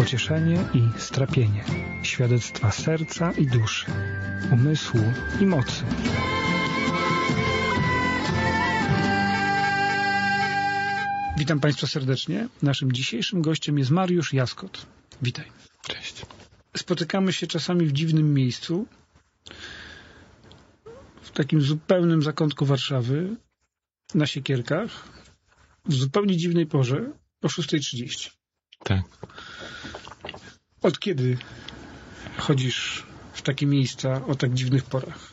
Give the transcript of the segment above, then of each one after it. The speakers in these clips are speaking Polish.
pocieszenie i strapienie, świadectwa serca i duszy, umysłu i mocy. Witam Państwa serdecznie. Naszym dzisiejszym gościem jest Mariusz Jaskot. Witaj. Cześć. Spotykamy się czasami w dziwnym miejscu, w takim zupełnym zakątku Warszawy, na Siekierkach, w zupełnie dziwnej porze, o 6:30. Tak. Od kiedy chodzisz w takie miejsca o tak dziwnych porach?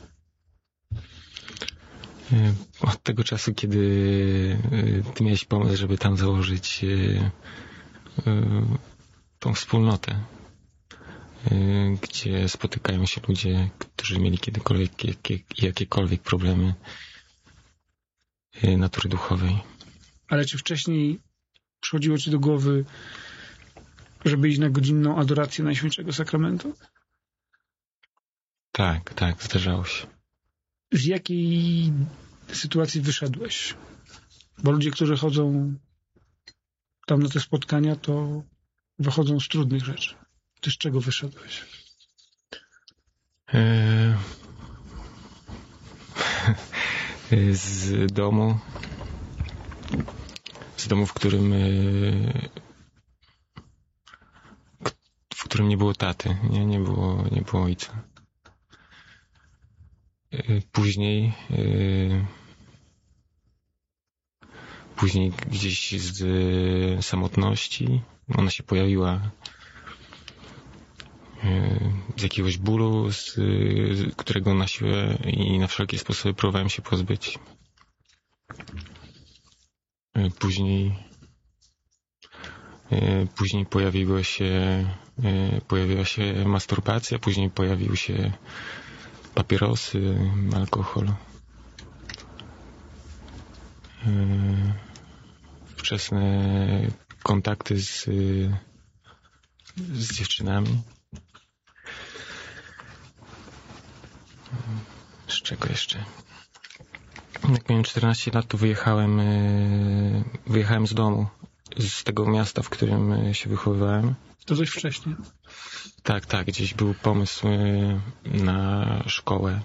Od tego czasu, kiedy ty miałeś pomysł, żeby tam założyć tą wspólnotę, gdzie spotykają się ludzie, którzy mieli kiedykolwiek jakiekolwiek problemy natury duchowej. Ale czy wcześniej przychodziło ci do głowy, żeby iść na godzinną adorację Najświętszego Sakramentu? Tak, zdarzało się. Z jakiej sytuacji wyszedłeś? Bo ludzie, którzy chodzą tam na te spotkania, to wychodzą z trudnych rzeczy. Ty z czego wyszedłeś? Z domu, w którym nie było taty, nie było ojca. Później gdzieś z samotności ona się pojawiła, z jakiegoś bólu, z którego na siłę i na wszelkie sposoby próbowałem się pozbyć. Później pojawiła się masturbacja, później pojawiły się papierosy, alkohol. Wczesne kontakty z dziewczynami. Z czego jeszcze? Jak miałem 14 lat, to wyjechałem z domu, z tego miasta, w którym się wychowywałem. To dość wcześnie. Tak, gdzieś był pomysł na szkołę,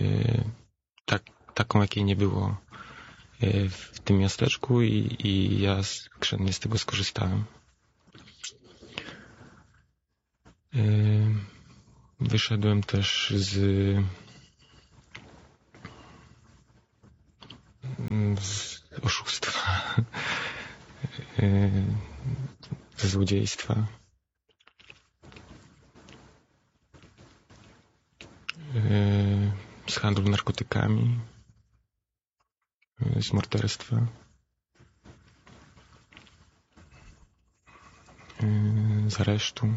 taką, jakiej nie było w tym miasteczku i ja skrzętnie z tego skorzystałem. Wyszedłem też z oszustwa, ze złodziejstwa. Z handlu narkotykami, z morderstwa, z aresztu.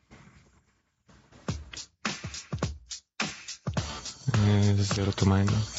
Z erotomanii.